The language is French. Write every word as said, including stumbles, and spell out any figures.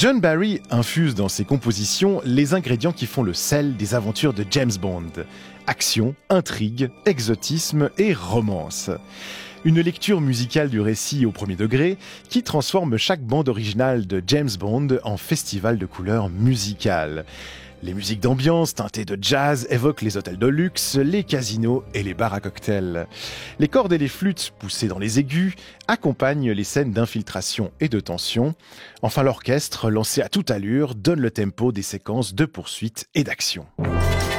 John Barry infuse dans ses compositions les ingrédients qui font le sel des aventures de James Bond. Action, intrigue, exotisme et romance. Une lecture musicale du récit au premier degré qui transforme chaque bande originale de James Bond en festival de couleurs musicales. Les musiques d'ambiance teintées de jazz évoquent les hôtels de luxe, les casinos et les bars à cocktails. Les cordes et les flûtes, poussées dans les aigus, accompagnent les scènes d'infiltration et de tension. Enfin, l'orchestre, lancé à toute allure, donne le tempo des séquences de poursuite et d'action.